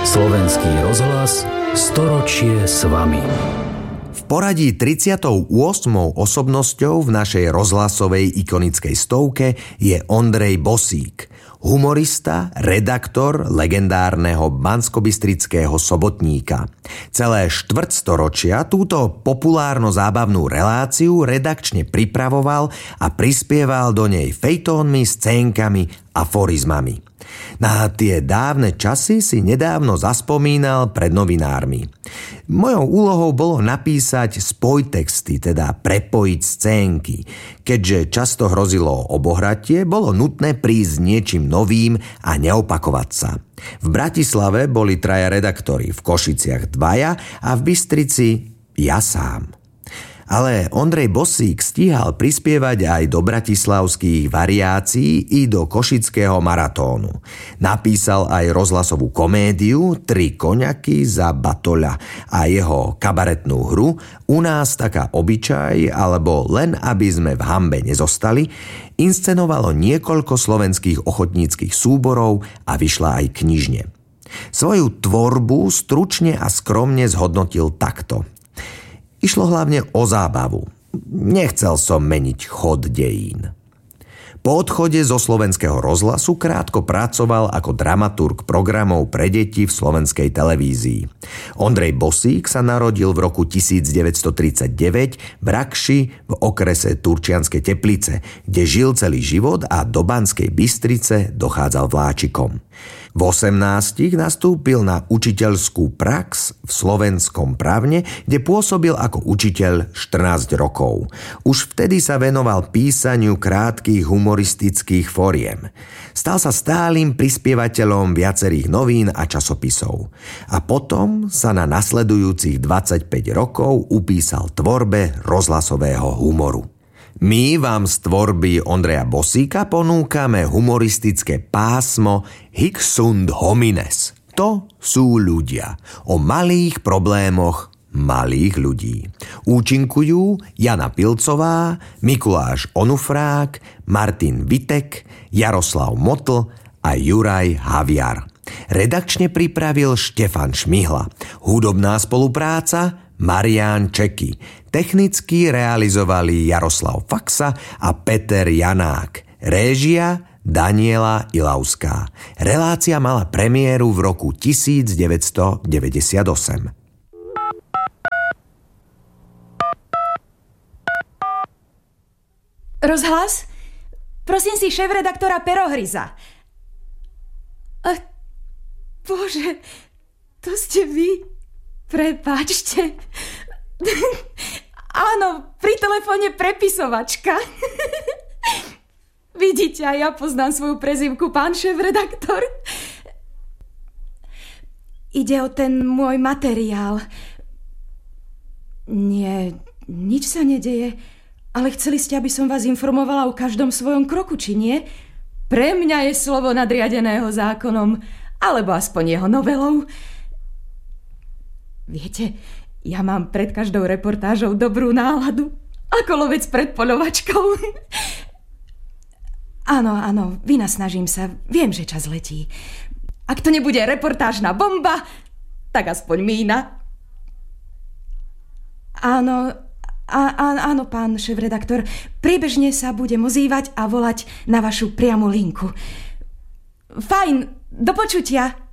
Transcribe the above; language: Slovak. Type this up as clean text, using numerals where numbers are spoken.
Slovenský rozhlas, storočie s vami. V poradí 38. osobnosťou v našej rozhlasovej ikonickej stovke je Ondrej Bosík, humorista, redaktor legendárneho banskobystrického sobotníka. Celé štvrtstoročia túto populárno-zábavnú reláciu redakčne pripravoval a prispieval do nej fejtónmi, scénkami, aforizmami. Na tie dávne časy si nedávno zaspomínal pred novinármi. Mojou úlohou bolo napísať spojtexty, teda prepojiť scénky. Keďže často hrozilo obohratie, bolo nutné prísť s niečím novým a neopakovať sa. V Bratislave boli 3 redaktori, v Košiciach 2 a v Bystrici ja sám. Ale Ondrej Bosík stíhal prispievať aj do bratislavských variácií i do košického maratónu. Napísal aj rozhlasovú komédiu 3 koňaky za batoľa a jeho kabaretnú hru U nás taká obyčaj alebo Len aby sme v hanbe nezostali inscenovalo niekoľko slovenských ochotníckych súborov a vyšla aj knižne. Svoju tvorbu stručne a skromne zhodnotil takto. Išlo hlavne o zábavu. Nechcel som meniť chod dejín. Po odchode zo slovenského rozhlasu krátko pracoval ako dramaturg programov pre deti v slovenskej televízii. Ondrej Bosík sa narodil v roku 1939 v Rakši v okrese Turčianske Teplice, kde žil celý život a do Banskej Bystrice dochádzal vláčikom. V 18 nastúpil na učiteľskú prax v Slovenskom Pravne, kde pôsobil ako učiteľ 14 rokov. Už vtedy sa venoval písaniu krátkych humoristických foriem. Stal sa stálym prispievateľom viacerých novín a časopisov. A potom sa na nasledujúcich 25 rokov upísal tvorbe rozhlasového humoru. My vám z tvorby Ondreja Bosíka ponúkame humoristické pásmo Hic sunt homines. To sú ľudia. O malých problémoch malých ľudí. Účinkujú Jana Pilcová, Mikuláš Onufrák, Martin Vitek, Jaroslav Motl a Juraj Haviar. Redakčne pripravil Štefan Šmihla. Hudobná spolupráca Marián Čeky. Technicky realizovali Jaroslav Faxa a Peter Janák. Réžia Daniela Ilavská. Relácia mala premiéru v roku 1998. Rozhlas? Prosím si šéfredaktora Perohryza. Bože, to ste vy? Prepáčte. Áno, pri telefóne prepisovačka. Vidíte, aj ja poznám svoju prezývku, pán šéfredaktor. Ide o ten môj materiál. Nie, nič sa nedeje, ale chceli ste, aby som vás informovala o každom svojom kroku, či nie? Pre mňa je slovo nadriadeného zákonom, alebo aspoň jeho novelou. Viete, ja mám pred každou reportážou dobrú náladu, ako lovec pred poľovačkou. Áno, vynasnažím sa, viem, že čas letí. Ak to nebude reportážna bomba, tak aspoň mína. Áno, pán šéfredaktor, priebežne sa budem ozývať a volať na vašu priamu linku. Fajn, do počutia.